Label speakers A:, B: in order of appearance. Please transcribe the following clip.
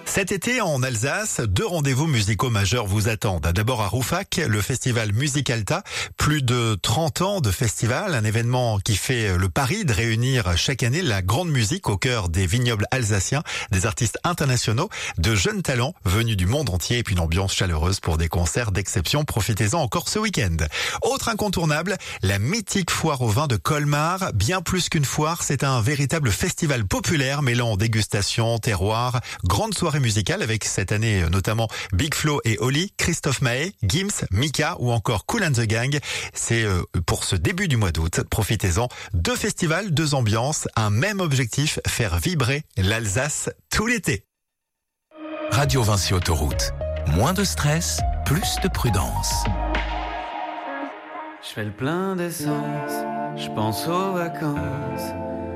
A: Cet été, en Alsace, 2 rendez-vous musicaux majeurs vous attendent. D'abord à Rouffach, le festival Musicalta. Plus de 30 ans de festival, un événement qui fait le pari de réunir chaque année la grande musique au cœur des vignobles alsaciens, des artistes internationaux, de jeunes talents venus du monde entier et puis une ambiance chaleureuse pour des concerts d'exception. Profitez-en encore ce week-end. Autre incontournable, la mythique foire au vin de Colmar. Bien plus qu'une foire, c'est un véritable festival populaire mêlant dégustation, terroir, grande soirée musicale avec cette année notamment Big Flo et Oli, Christophe Maé, Gims, Mika ou encore Kool and the Gang. C'est pour ce début du mois d'août. Profitez-en. 2 festivals, 2 ambiances, un même objectif, faire vibrer l'Alsace tout l'été.
B: Radio Vinci Autoroute. Moins de stress, plus de prudence.
C: Je fais le plein d'essence, je pense aux vacances.